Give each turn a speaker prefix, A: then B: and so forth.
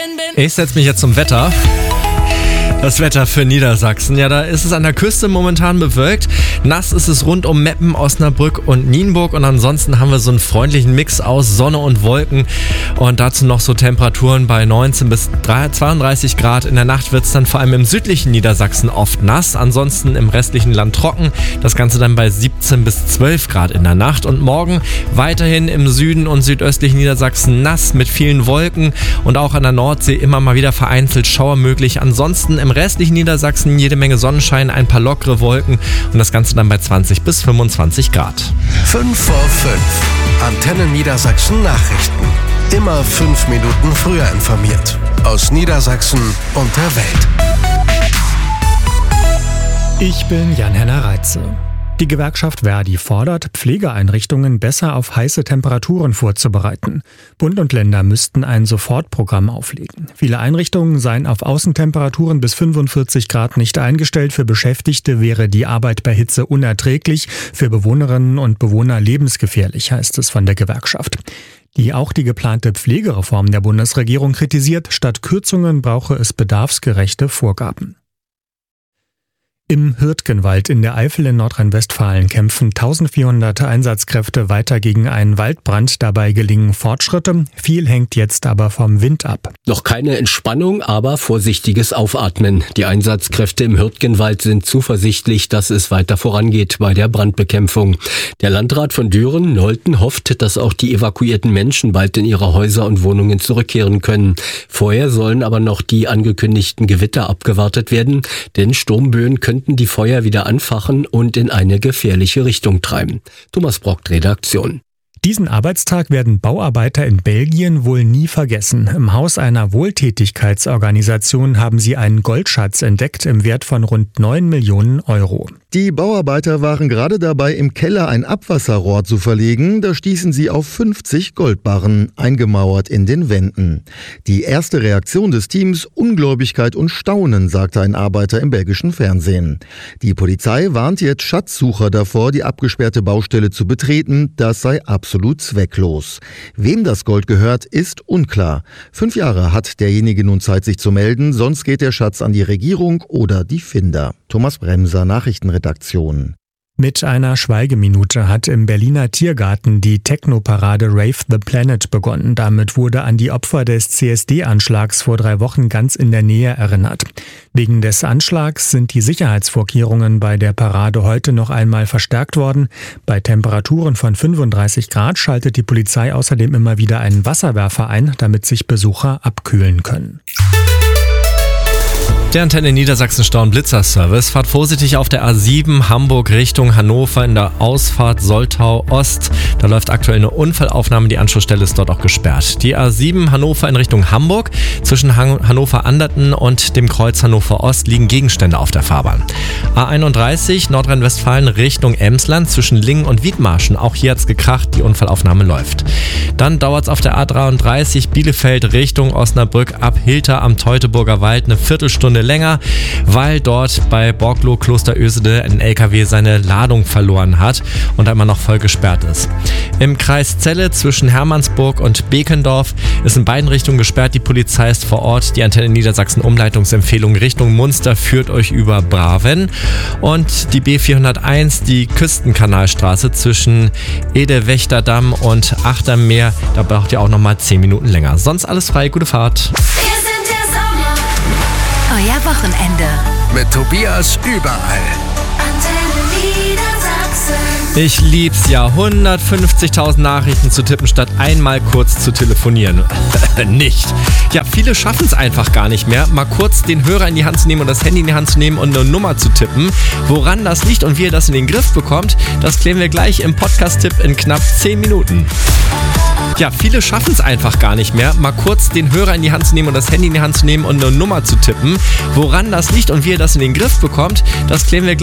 A: Ich setze mich jetzt zum Wetter. Das Wetter für Niedersachsen. Ja, da ist es an der Küste momentan bewölkt. Nass ist es rund um Meppen, Osnabrück und Nienburg. Und ansonsten haben wir so einen freundlichen Mix aus Sonne und Wolken. Und dazu noch so Temperaturen bei 19 bis 32 Grad. In der Nacht wird es dann vor allem im südlichen Niedersachsen oft nass. Ansonsten im restlichen Land trocken. Das Ganze dann bei 17 bis 12 Grad in der Nacht. Und morgen weiterhin im Süden und südöstlichen Niedersachsen nass mit vielen Wolken. Und auch an der Nordsee immer mal wieder vereinzelt Schauer möglich. Ansonsten im restlichen Niedersachsen jede Menge Sonnenschein, ein paar lockere Wolken und das Ganze dann bei 20 bis 25 Grad.
B: 5 vor 5. Antenne Niedersachsen Nachrichten. Immer 5 Minuten früher informiert. Aus Niedersachsen und der Welt.
C: Ich bin Jan-Henner Reitze. Die Gewerkschaft ver.di fordert, Pflegeeinrichtungen besser auf heiße Temperaturen vorzubereiten. Bund und Länder müssten ein Sofortprogramm auflegen. Viele Einrichtungen seien auf Außentemperaturen bis 45 Grad nicht eingestellt. Für Beschäftigte wäre die Arbeit bei Hitze unerträglich, für Bewohnerinnen und Bewohner lebensgefährlich, heißt es von der Gewerkschaft. Die auch die geplante Pflegereform der Bundesregierung kritisiert. Statt Kürzungen brauche es bedarfsgerechte Vorgaben. Im Hürtgenwald in der Eifel in Nordrhein-Westfalen kämpfen 1400 Einsatzkräfte weiter gegen einen Waldbrand. Dabei gelingen Fortschritte. Viel hängt jetzt aber vom Wind ab.
D: Noch keine Entspannung, aber vorsichtiges Aufatmen. Die Einsatzkräfte im Hürtgenwald sind zuversichtlich, dass es weiter vorangeht bei der Brandbekämpfung. Der Landrat von Düren, Nolten, hofft, dass auch die evakuierten Menschen bald in ihre Häuser und Wohnungen zurückkehren können. Vorher sollen aber noch die angekündigten Gewitter abgewartet werden, denn Sturmböen könnten die Feuer wieder anfachen und in eine gefährliche Richtung treiben. Thomas Brockt, Redaktion.
C: Diesen Arbeitstag werden Bauarbeiter in Belgien wohl nie vergessen. Im Haus einer Wohltätigkeitsorganisation haben sie einen Goldschatz entdeckt im Wert von rund 9 Millionen Euro.
E: Die Bauarbeiter waren gerade dabei, im Keller ein Abwasserrohr zu verlegen. Da stießen sie auf 50 Goldbarren, eingemauert in den Wänden. Die erste Reaktion des Teams: Ungläubigkeit und Staunen, sagte ein Arbeiter im belgischen Fernsehen. Die Polizei warnt jetzt Schatzsucher davor, die abgesperrte Baustelle zu betreten. Das sei absolut zwecklos. Wem das Gold gehört, ist unklar. 5 Jahre hat derjenige nun Zeit, sich zu melden, sonst geht der Schatz an die Regierung oder die Finder. Thomas Bremser, Nachrichtenredaktion.
C: Mit einer Schweigeminute hat im Berliner Tiergarten die Techno-Parade Rave the Planet begonnen. Damit wurde an die Opfer des CSD-Anschlags vor 3 Wochen ganz in der Nähe erinnert. Wegen des Anschlags sind die Sicherheitsvorkehrungen bei der Parade heute noch einmal verstärkt worden. Bei Temperaturen von 35 Grad schaltet die Polizei außerdem immer wieder einen Wasserwerfer ein, damit sich Besucher abkühlen können.
A: Der Antenne Niedersachsen Stau- und Blitzer-Service fahrt vorsichtig auf der A7 Hamburg Richtung Hannover in der Ausfahrt Soltau Ost. Da läuft aktuell eine Unfallaufnahme, die Anschlussstelle ist dort auch gesperrt. Die A7 Hannover in Richtung Hamburg. Zwischen Hannover-Anderten und dem Kreuz Hannover Ost liegen Gegenstände auf der Fahrbahn. A31 Nordrhein-Westfalen Richtung Emsland zwischen Lingen und Wiedmarschen. Auch hier hat's gekracht, die Unfallaufnahme läuft. Dann dauert's auf der A33 Bielefeld Richtung Osnabrück ab Hilter am Teutoburger Wald eine Viertelstunde länger, weil dort bei Borgloh Kloster Ösede ein LKW seine Ladung verloren hat und da immer noch voll gesperrt ist. Im Kreis Celle zwischen Hermannsburg und Bekendorf ist in beiden Richtungen gesperrt. Die Polizei ist vor Ort. Die Antenne Niedersachsen Umleitungsempfehlung Richtung Munster führt euch über Braven. Und die B401, die Küstenkanalstraße zwischen Ede-Wächterdamm und Achtermeer, da braucht ihr auch nochmal 10 Minuten länger. Sonst alles frei, gute Fahrt.
F: Euer Wochenende.
B: Mit Tobias überall.
F: Antenne Niedersachsen.
A: Ich lieb's ja, 150.000 Nachrichten zu tippen, statt einmal kurz zu telefonieren. Nicht. Ja, viele schaffen es einfach gar nicht mehr, mal kurz den Hörer in die Hand zu nehmen und das Handy in die Hand zu nehmen und eine Nummer zu tippen. Woran das liegt und wie ihr das in den Griff bekommt, das klären wir gleich im Podcast-Tipp in knapp 10 Minuten. Ja, viele schaffen es einfach gar nicht mehr, mal kurz den Hörer in die Hand zu nehmen und das Handy in die Hand zu nehmen und eine Nummer zu tippen. Woran das liegt und wie ihr das in den Griff bekommt, das klären wir gleich